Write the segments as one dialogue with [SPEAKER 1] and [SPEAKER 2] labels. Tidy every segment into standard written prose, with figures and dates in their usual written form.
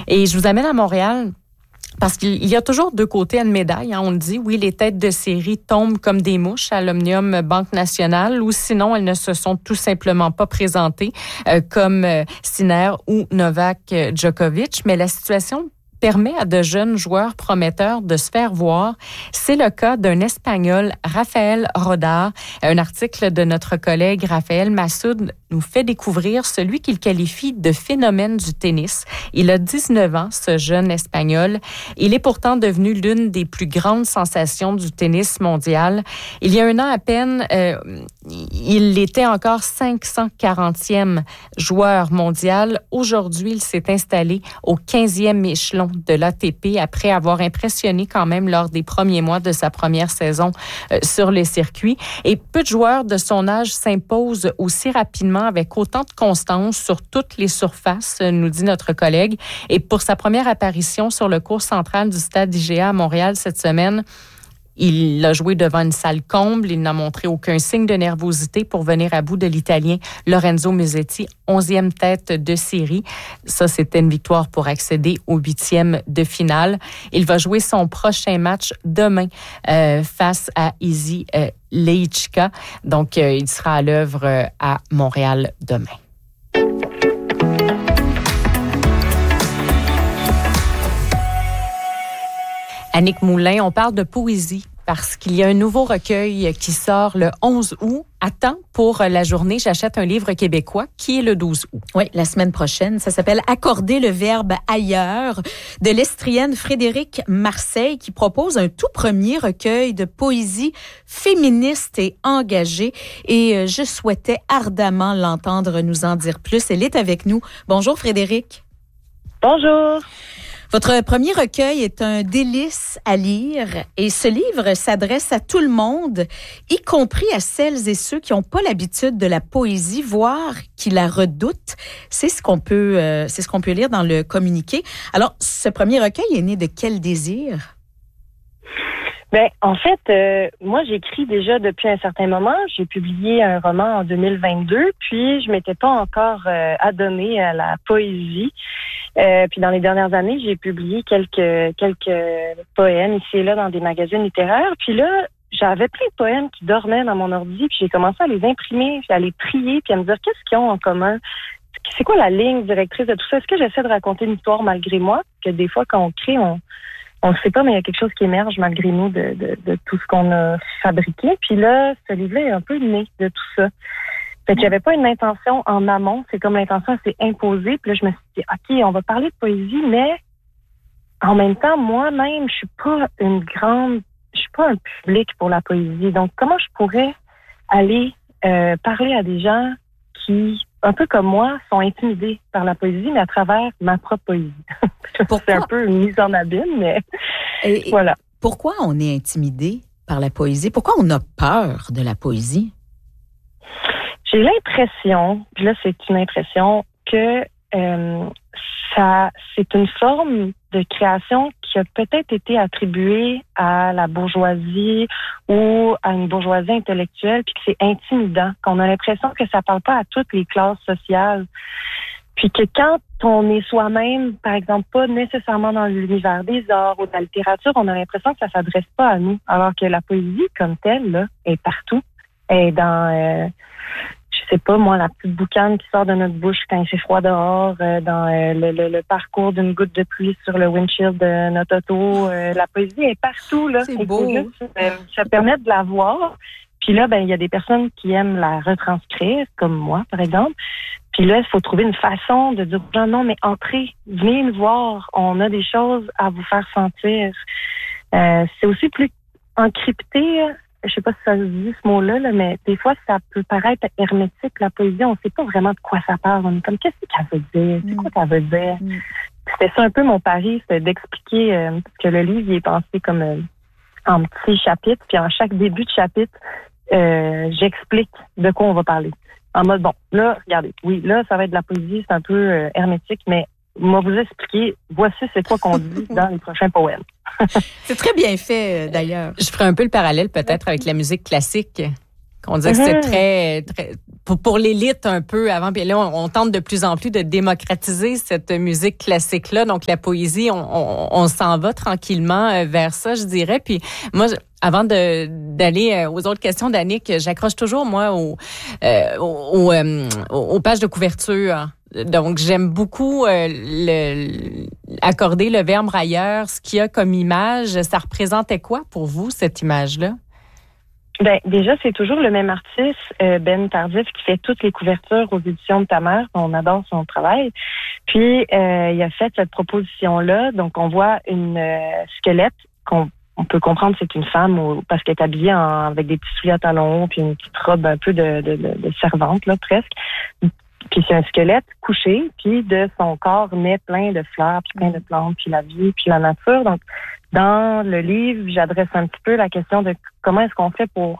[SPEAKER 1] Et je vous amène à Montréal parce qu'il y a toujours deux côtés à une médaille. On le dit, oui, les têtes de série tombent comme des mouches à l'Omnium Banque Nationale ou sinon, elles ne se sont tout simplement pas présentées comme Sinner ou Novak Djokovic. Mais la situation permet à de jeunes joueurs prometteurs de se faire voir. C'est le cas d'un Espagnol, Rafael Rodar. Un article de notre collègue Raphaël Massoud nous fait découvrir celui qu'il qualifie de phénomène du tennis. Il a 19 ans, ce jeune Espagnol. Il est pourtant devenu l'une des plus grandes sensations du tennis mondial. Il y a un an à peine, il était encore 540e joueur mondial. Aujourd'hui, il s'est installé au 15e échelon de l'ATP après avoir impressionné quand même lors des premiers mois de sa première saison sur le circuit. Et peu de joueurs de son âge s'imposent aussi rapidement avec autant de constance sur toutes les surfaces, nous dit notre collègue. Et pour sa première apparition sur le court central du stade IGA à Montréal cette semaine, il a joué devant une salle comble. Il n'a montré aucun signe de nervosité pour venir à bout de l'Italien Lorenzo Musetti, 11e tête de série. Ça, c'était une victoire pour accéder au 8e de finale. Il va jouer son prochain match demain face à Izzy Lejčík. Donc, il sera à l'œuvre à Montréal demain. Annick Moulin, on parle de poésie parce qu'il y a un nouveau recueil qui sort le 11 août. À temps pour la journée, j'achète un livre québécois qui est le 12 août.
[SPEAKER 2] Oui, la semaine prochaine. Ça s'appelle « Accorder le verbe ailleurs » de l'estrienne Frédéric Marseille qui propose un tout premier recueil de poésie féministe et engagée. Et je souhaitais ardemment l'entendre nous en dire plus. Elle est avec nous. Bonjour Frédéric.
[SPEAKER 3] Bonjour.
[SPEAKER 2] Votre premier recueil est un délice à lire et ce livre s'adresse à tout le monde, y compris à celles et ceux qui n'ont pas l'habitude de la poésie, voire qui la redoutent. C'est ce qu'on peut lire dans le communiqué. Alors, ce premier recueil est né de quel désir?
[SPEAKER 3] Ben, en fait, moi, j'écris déjà depuis un certain moment. J'ai publié un roman en 2022, puis je m'étais pas encore adonnée à la poésie. Puis dans les dernières années, j'ai publié quelques poèmes ici et là dans des magazines littéraires. Puis là, j'avais plein de poèmes qui dormaient dans mon ordi, puis j'ai commencé à les imprimer, puis à les trier, puis à me dire qu'est-ce qu'ils ont en commun. C'est quoi la ligne directrice de tout ça? Est-ce que j'essaie de raconter une histoire malgré moi? Parce que des fois, quand on crée, on ne sait pas, mais il y a quelque chose qui émerge malgré nous de tout ce qu'on a fabriqué. Puis là, ce livre-là est un peu né de tout ça. Fait que j'avais pas une intention en amont. C'est comme l'intention s'est imposée. Puis là, je me suis dit, OK, on va parler de poésie, mais en même temps, moi-même, je suis pas un public pour la poésie. Donc, comment je pourrais aller parler à des gens qui, un peu comme moi, sont intimidés par la poésie, mais à travers ma propre poésie. C'est un peu une mise en abîme, mais voilà.
[SPEAKER 2] Pourquoi on est intimidé par la poésie? Pourquoi on a peur de la poésie?
[SPEAKER 3] J'ai l'impression, puis là c'est une impression, que c'est une forme de création qui a peut-être été attribuée à la bourgeoisie ou à une bourgeoisie intellectuelle, puis que c'est intimidant, qu'on a l'impression que ça parle pas à toutes les classes sociales. Puis que quand on est soi-même, par exemple, pas nécessairement dans l'univers des arts ou de la littérature, on a l'impression que ça s'adresse pas à nous, alors que la poésie comme telle là, est partout. Elle est dans je sais pas, moi, la petite boucane qui sort de notre bouche quand il fait froid dehors, dans le parcours d'une goutte de pluie sur le windshield de notre auto. La poésie est partout, là.
[SPEAKER 2] C'est beau.
[SPEAKER 3] Juste, ça permet de la voir. Puis là, ben, il y a des personnes qui aiment la retranscrire, comme moi, par exemple. Puis là, il faut trouver une façon de dire, non, mais entrez, venez nous voir. On a des choses à vous faire sentir. C'est aussi plus encrypté. Je sais pas si ça se dit ce mot-là, là, mais des fois, ça peut paraître hermétique, la poésie. On sait pas vraiment de quoi ça parle. On est comme, qu'est-ce qu'elle veut dire? C'est quoi qu'elle veut dire? C'était ça un peu mon pari, c'était d'expliquer, parce que le livre, il est pensé comme en petits chapitres, puis en chaque début de chapitre, j'explique de quoi on va parler. En mode, bon, là, regardez, oui, là, ça va être de la poésie, c'est un peu hermétique, mais moi vous expliquer, voici c'est quoi qu'on dit dans les prochains poèmes.
[SPEAKER 2] C'est très bien fait, d'ailleurs.
[SPEAKER 1] Je ferai un peu le parallèle peut-être avec la musique classique. On disait que c'était très pour l'élite un peu avant. Puis là, on tente de plus en plus de démocratiser cette musique classique-là. Donc, la poésie, on s'en va tranquillement vers ça, je dirais. Puis moi, avant d'aller aux autres questions d'Annick, j'accroche toujours, moi, aux pages de couverture. Donc, j'aime beaucoup accorder le verbe railleur, ce qu'il y a comme image. Ça représentait quoi pour vous, cette image-là?
[SPEAKER 3] Ben, déjà, c'est toujours le même artiste, Ben Tardif, qui fait toutes les couvertures aux éditions de ta mère. On adore son travail. Puis, il a fait cette proposition-là. Donc, on voit une squelette qu'on peut comprendre que c'est une femme parce qu'elle est habillée avec des petits souliers à talons hauts puis une petite robe un peu de servante, là, presque. Puis c'est un squelette couché, puis de son corps naît plein de fleurs, puis plein de plantes, puis la vie, puis la nature. Donc, dans le livre, j'adresse un petit peu la question de comment est-ce qu'on fait pour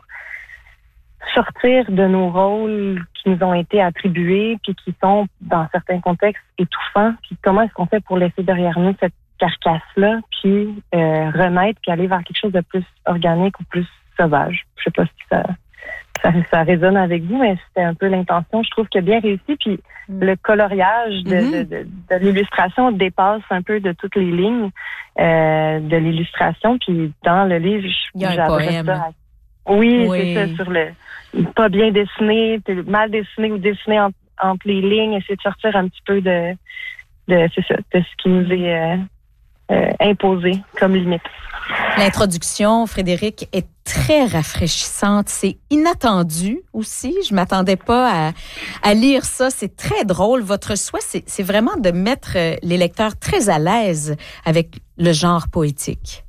[SPEAKER 3] sortir de nos rôles qui nous ont été attribués, puis qui sont, dans certains contextes, étouffants. Puis comment est-ce qu'on fait pour laisser derrière nous cette carcasse-là, puis renaître, puis aller vers quelque chose de plus organique ou plus sauvage. Je sais pas si ça résonne avec vous, mais c'était un peu l'intention. Je trouve qu'il a bien réussi. Puis le coloriage de l'illustration dépasse un peu de toutes les lignes de l'illustration. Puis dans le livre,
[SPEAKER 2] il y a un poème.
[SPEAKER 3] Oui, c'est ça, sur le pas bien dessiné, mal dessiné ou dessiné entre les lignes, essayer de sortir un petit peu de ce qui nous est imposé comme limite.
[SPEAKER 2] L'introduction, Frédéric, est très rafraîchissante. C'est inattendu aussi. Je m'attendais pas à lire ça. C'est très drôle. Votre souhait, c'est vraiment de mettre les lecteurs très à l'aise avec le genre poétique.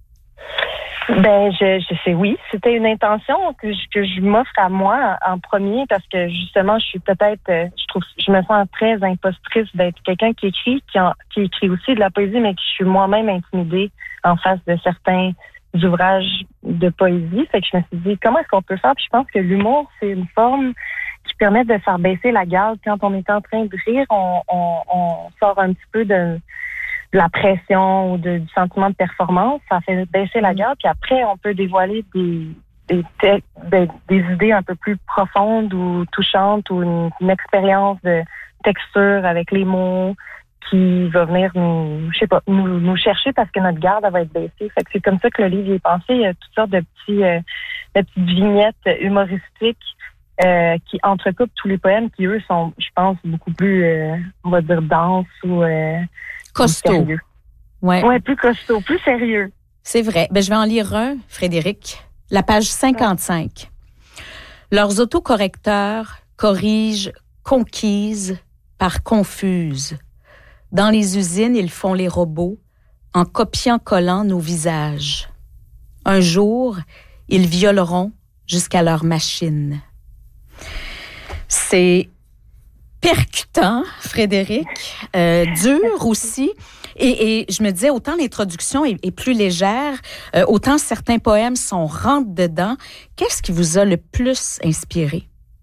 [SPEAKER 3] Ben, je sais, oui. C'était une intention que je m'offre à moi en premier parce que justement, je suis peut-être, je me sens très impostrice d'être quelqu'un qui écrit, qui écrit aussi de la poésie, mais que je suis moi-même intimidée en face de certains ouvrages de poésie. Fait que je me suis dit, comment est-ce qu'on peut faire? Puis je pense que l'humour, c'est une forme qui permet de faire baisser la garde. Quand on est en train de rire, on sort un petit peu de la pression ou du sentiment de performance, ça fait baisser la garde, puis après, on peut dévoiler des idées un peu plus profondes ou touchantes ou une expérience de texture avec les mots qui va venir nous chercher parce que notre garde elle va être baissée. Fait que c'est comme ça que le livre est pensé. Il y a toutes sortes de petites vignettes humoristiques qui entrecoupent tous les poèmes qui, eux, sont, je pense, beaucoup plus, on va dire, denses ou
[SPEAKER 2] costaud.
[SPEAKER 3] Ouais, plus costaud, plus sérieux.
[SPEAKER 2] C'est vrai. Ben, je vais en lire un, Frédéric. La page 55. Leurs autocorrecteurs corrigent conquises par confuses. Dans les usines, ils font les robots en copiant-collant nos visages. Un jour, ils violeront jusqu'à leur machine. C'est percutant, Frédéric, dur aussi. Et je me disais, autant l'introduction est plus légère, autant certains poèmes sont rentre dedans. Qu'est-ce qui vous a le plus inspiré?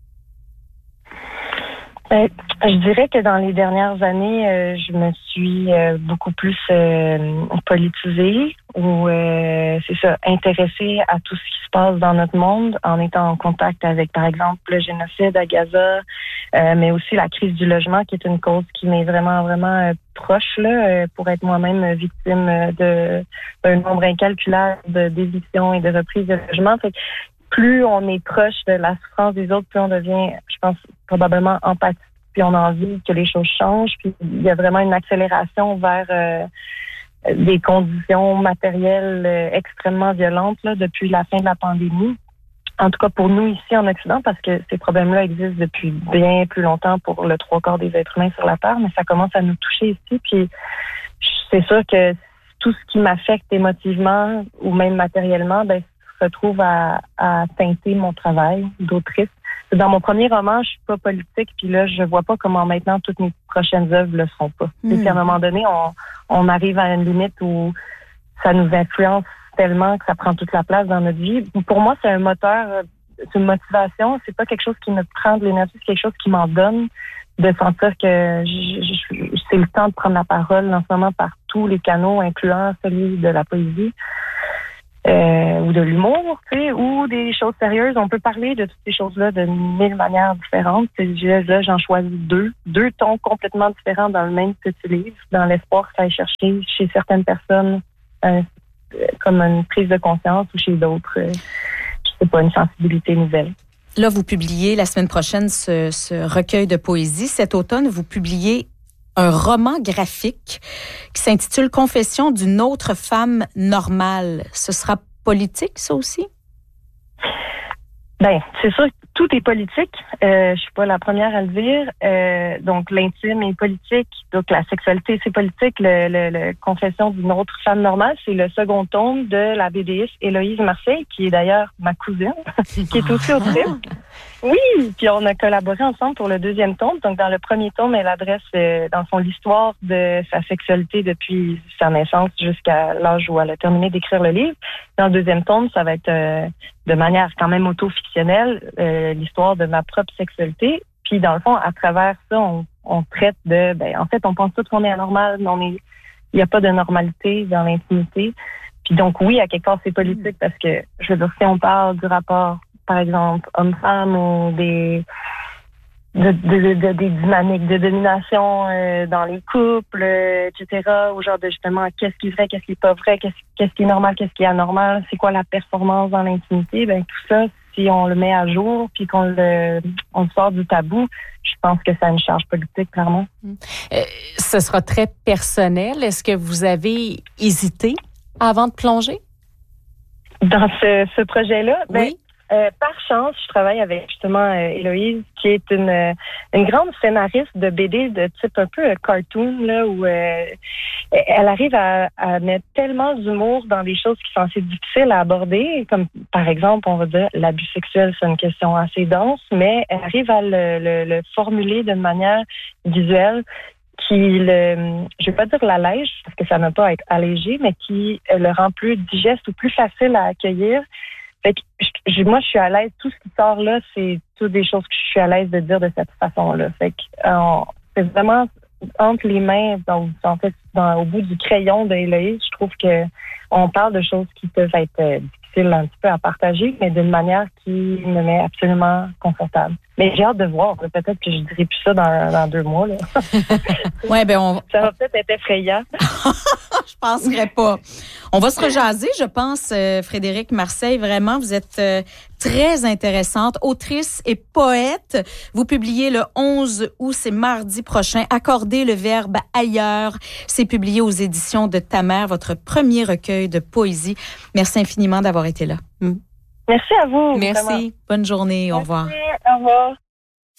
[SPEAKER 3] Je dirais que dans les dernières années, je me suis beaucoup plus politisée ou c'est ça, intéressée à tout ce qui se passe dans notre monde en étant en contact avec, par exemple, le génocide à Gaza, mais aussi la crise du logement qui est une cause qui m'est vraiment, vraiment proche là, pour être moi-même victime d'un nombre incalculable d'évictions et de reprises de logement. Fait que plus on est proche de la souffrance des autres, plus on devient, je pense, probablement empathique, puis on a envie que les choses changent, puis il y a vraiment une accélération vers des conditions matérielles extrêmement violentes là, depuis la fin de la pandémie. En tout cas pour nous ici en Occident, parce que ces problèmes-là existent depuis bien plus longtemps pour le 3/4 des êtres humains sur la Terre, mais ça commence à nous toucher ici, puis c'est sûr que tout ce qui m'affecte émotivement ou même matériellement, ben se retrouve à teinter mon travail d'autrice. Dans mon premier roman, je suis pas politique, puis là, je vois pas comment maintenant toutes mes prochaines œuvres le seront pas. C'est qu'à un moment donné, on arrive à une limite où ça nous influence tellement que ça prend toute la place dans notre vie. Pour moi, c'est un moteur, c'est une motivation. C'est pas quelque chose qui me prend de l'énergie, c'est quelque chose qui m'en donne de sentir que c'est le temps de prendre la parole en ce moment par tous les canaux, incluant celui de la poésie. ou de l'humour, tu sais, ou des choses sérieuses. On peut parler de toutes ces choses-là de mille manières différentes. Là, j'en choisis deux tons complètement différents dans le même petit livre, dans l'espoir que ça aille chercher chez certaines personnes comme une prise de conscience ou chez d'autres, je sais pas, une sensibilité nouvelle.
[SPEAKER 2] Là, vous publiez la semaine prochaine ce recueil de poésie. Cet automne, vous publiez un roman graphique qui s'intitule « Confession d'une autre femme normale ». Ce sera politique, ça aussi?
[SPEAKER 3] Ben, c'est sûr que tout est politique. Je suis pas la première à le dire. Donc, l'intime est politique. Donc, la sexualité, c'est politique. Le Confession d'une autre femme normale, c'est le second tome de la BDiste Héloïse Marseille, qui est d'ailleurs ma cousine, qui est aussi autrice. Oui, puis on a collaboré ensemble pour le deuxième tome. Donc, dans le premier tome, elle adresse, dans le fond, l'histoire de sa sexualité depuis sa naissance jusqu'à l'âge où elle a terminé d'écrire le livre. Dans le deuxième tome, ça va être de manière quand même auto-fictionnelle, l'histoire de ma propre sexualité. Puis, dans le fond, à travers ça, on traite de... en fait, on pense tous qu'on est anormal, mais il n'y a pas de normalité dans l'intimité. Puis donc, oui, à quelque part, c'est politique parce que, je veux dire, si on parle du rapport, par exemple, homme-femme ou des dynamiques de domination dans les couples, etc., ou genre de justement qu'est-ce qui est vrai, qu'est-ce qui est pas vrai, qu'est-ce qui est normal, qu'est-ce qui est anormal, c'est quoi la performance dans l'intimité, tout ça, si on le met à jour puis qu'on le sort du tabou, je pense que ça a une charge politique, clairement.
[SPEAKER 1] Ce sera très personnel. Est-ce que vous avez hésité avant de plonger?
[SPEAKER 3] Dans ce projet-là?
[SPEAKER 1] Oui.
[SPEAKER 3] Par chance, je travaille avec justement Héloïse, qui est une grande scénariste de BD de type un peu cartoon, là, où elle arrive à mettre tellement d'humour dans des choses qui sont assez difficiles à aborder, comme par exemple, on va dire, l'abus sexuel, c'est une question assez dense, mais elle arrive à le formuler d'une manière visuelle qui je vais pas dire l'allège, parce que ça n'a pas à être allégé, mais qui le rend plus digeste ou plus facile à accueillir. Fait que moi, je suis à l'aise. Tout ce qui sort là, c'est toutes des choses que je suis à l'aise de dire de cette façon-là. Fait que c'est vraiment entre les mains, donc en fait, au bout du crayon d'Héloïse, je trouve que on parle de choses qui peuvent être difficiles un petit peu à partager, mais d'une manière qui me met absolument confortable. Mais j'ai hâte de voir. Peut-être que je dirai plus ça dans 2 mois. Là.
[SPEAKER 2] Ouais, ça
[SPEAKER 3] va peut-être être effrayant.
[SPEAKER 2] Je penserais pas. On va se rejaser, je pense, Frédérique Marseille. Vraiment, vous êtes très intéressante, autrice et poète. Vous publiez le 11 août, c'est mardi prochain. Accorder le verbe ailleurs. C'est publié aux éditions de Ta Mère, votre premier recueil de poésie. Merci infiniment d'avoir été là.
[SPEAKER 3] Merci à vous.
[SPEAKER 2] Merci.
[SPEAKER 3] Vraiment.
[SPEAKER 2] Bonne journée.
[SPEAKER 3] Merci.
[SPEAKER 2] Au revoir.
[SPEAKER 3] Au revoir.